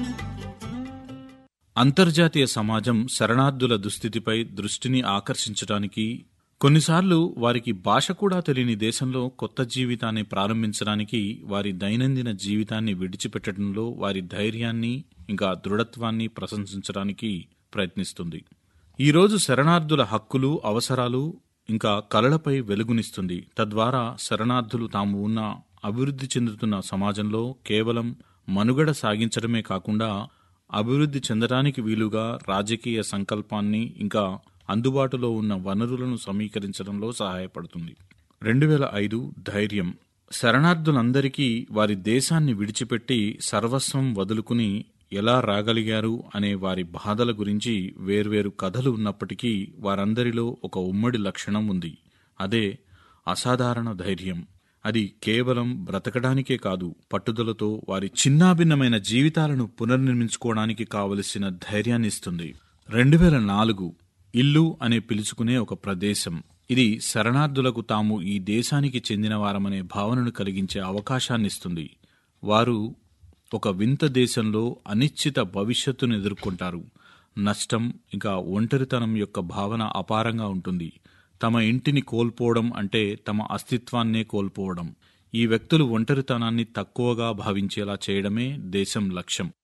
అంతర్జాతీయ సమాజం శరణార్థుల దుస్థితిపై దృష్టిని ఆకర్షించడానికి, కొన్నిసార్లు వారికి భాష కూడా తెలియని దేశంలో కొత్త జీవితాన్ని ప్రారంభించడానికి, వారి దైనందిన జీవితాన్ని విడిచిపెట్టడంలో వారి ధైర్యాన్ని ఇంకా దృఢత్వాన్ని ప్రశంసించడానికి ప్రయత్నిస్తుంది. ఈరోజు శరణార్థుల హక్కులు, అవసరాలు ఇంకా కలలపై వెలుగునిస్తుంది. తద్వారా శరణార్థులు తాము ఉన్న అభివృద్ధి చెందుతున్న సమాజంలో కేవలం మనుగడ సాగించడమే కాకుండా అభివృద్ధి చెందడానికి వీలుగా రాజకీయ సంకల్పాన్ని ఇంకా అందుబాటులో ఉన్న వనరులను సమీకరించడంలో సహాయపడుతుంది. 2005 ధైర్యం. శరణార్థులందరికీ వారి దేశాన్ని విడిచిపెట్టి సర్వస్వం వదులుకుని ఎలా రాగలిగారు అనే వారి బాధల గురించి వేర్వేరు కథలు ఉన్నప్పటికీ వారందరిలో ఒక ఉమ్మడి లక్షణం ఉంది. అదే అసాధారణ ధైర్యం. అది కేవలం బ్రతకడానికే కాదు, పట్టుదలతో వారి చిన్నాభిన్నమైన జీవితాలను పునర్నిర్మించుకోవడానికి కావలసిన ధైర్యాన్ని ఇస్తుంది. 2004 ఇల్లు అనే పిలుచుకునే ఒక ప్రదేశం. ఇది శరణార్థులకు తాము ఈ దేశానికి చెందినవారమనే భావనను కలిగించే అవకాశాన్నిస్తుంది. వారు ఒక వింత దేశంలో అనిశ్చిత భవిష్యత్తును ఎదుర్కొంటారు. నష్టం ఇంకా ఒంటరితనం యొక్క భావన అపారంగా ఉంటుంది. తమ ఇంటిని కోల్పోవడం అంటే తమ అస్తిత్వాన్నే కోల్పోవడం. ఈ వ్యక్తులు ఒంటరితనాన్ని తక్కువగా భావించేలా చేయడమే దేశం లక్ష్యం.